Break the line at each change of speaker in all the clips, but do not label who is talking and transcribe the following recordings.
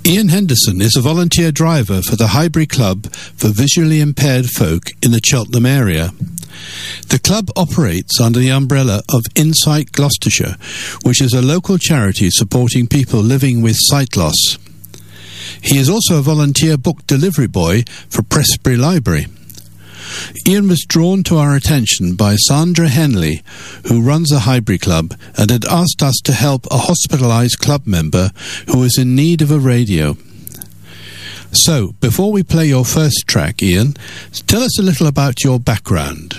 Ian Henderson is a volunteer driver for the Highbury Club for Visually Impaired Folk in the Cheltenham area. The club operates under the umbrella of Insight Gloucestershire, which is a local charity supporting people living with sight loss. He is also a volunteer book delivery boy for Prestbury Library. Ian was drawn to our attention by Sandra Henley, who runs the Highbury Club, and had asked us to help a hospitalised club member who was in need of a radio. So, before we play your first track, Ian, tell us a little about your background.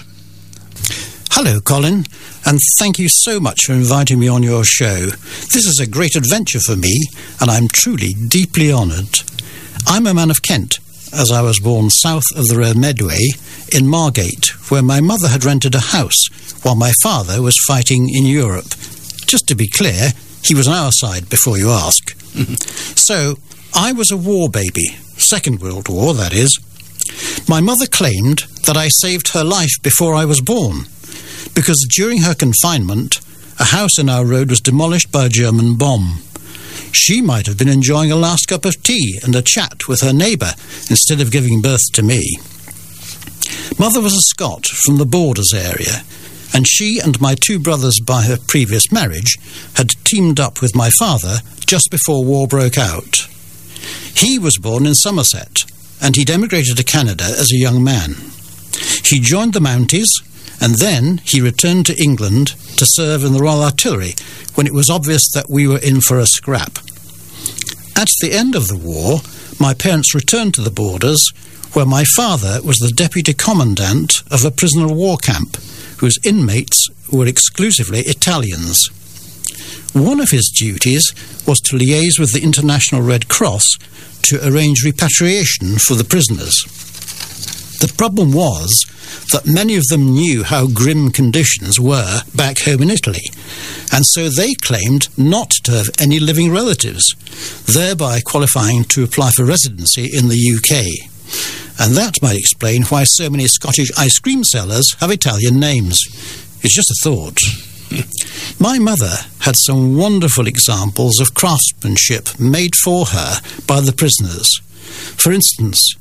Hello, Colin, and thank you so much for inviting me on your show. This is a great adventure for me, and I'm truly deeply honoured. I'm a man of Kent, as I was born south of the River Medway in Margate, where my mother had rented a house while my father was fighting in Europe. Just to be clear, he was on our side before you ask. So, I was a war baby, Second World War, that is. My mother claimed that I saved her life before I was born, because during her confinement, a house in our road was demolished by a German bomb. She might have been enjoying a last cup of tea and a chat with her neighbour instead of giving birth to me. Mother was a Scot from the Borders area, and she and my two brothers by her previous marriage had teamed up with my father just before war broke out. He was born in Somerset, and he'd emigrated to Canada as a young man. He joined the Mounties, and then he returned to England to serve in the Royal Artillery when it was obvious that we were in for a scrap. At the end of the war, my parents returned to the Borders, where my father was the deputy commandant of a prisoner of war camp, whose inmates were exclusively Italians. One of his duties was to liaise with the International Red Cross to arrange repatriation for the prisoners. The problem was that many of them knew how grim conditions were back home in Italy, and so they claimed not to have any living relatives, thereby qualifying to apply for residency in the UK. And that might explain why so many Scottish ice cream sellers have Italian names. It's just a thought. My mother had some wonderful examples of craftsmanship made for her by the prisoners. For instance,